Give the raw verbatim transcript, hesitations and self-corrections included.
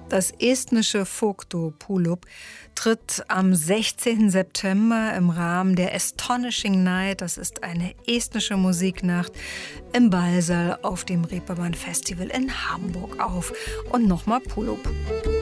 Das estnische Folkduo Pulup tritt am sechzehnten September im Rahmen der Astonishing Night, das ist eine estnische Musiknacht, im Ballsaal auf dem Reeperbahn Festival in Hamburg auf. Und nochmal Pulup.